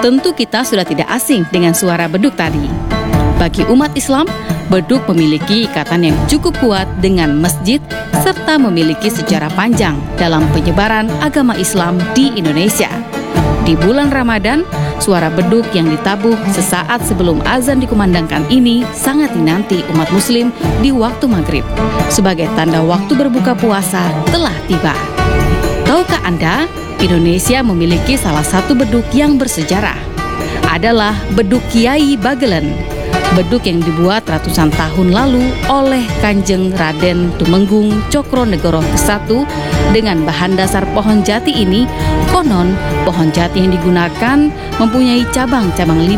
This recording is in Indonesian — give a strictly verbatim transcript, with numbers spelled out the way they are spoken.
Tentu kita sudah tidak asing dengan suara beduk tadi. Bagi umat Islam, beduk memiliki ikatan yang cukup kuat dengan masjid serta memiliki sejarah panjang dalam penyebaran agama Islam di Indonesia. Di bulan Ramadan, suara beduk yang ditabuh sesaat sebelum azan dikumandangkan ini sangat dinanti umat muslim di waktu maghrib sebagai tanda waktu berbuka puasa telah tiba. Tahukah Anda, Indonesia memiliki salah satu beduk yang bersejarah. Adalah beduk Kiai Bagelen. Beduk yang dibuat ratusan tahun lalu oleh Kanjeng Raden Tumenggung Cokronegoro kesatu dengan bahan dasar pohon jati ini, konon pohon jati yang digunakan mempunyai cabang-cabang